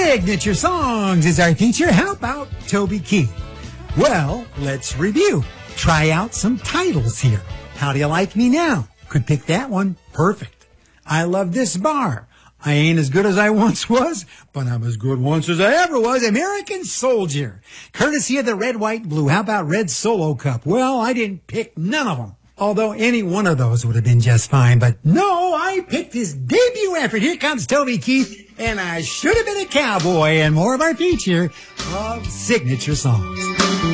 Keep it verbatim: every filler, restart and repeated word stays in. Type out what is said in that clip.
Signature Songs is our feature. How about Toby Keith? Well, let's review. Try out some titles here. How Do You Like Me Now? Could pick that one. Perfect. I Love This Bar. I ain't as good as I once was, but I'm as good once as I ever was. American Soldier. Courtesy of the Red, White, Blue. How about Red Solo Cup? Well, I didn't pick none of them. Although any one of those would have been just fine. But no, I picked his debut effort. Here comes Toby Keith, and I should have been a cowboy. And more of our feature of Signature Songs.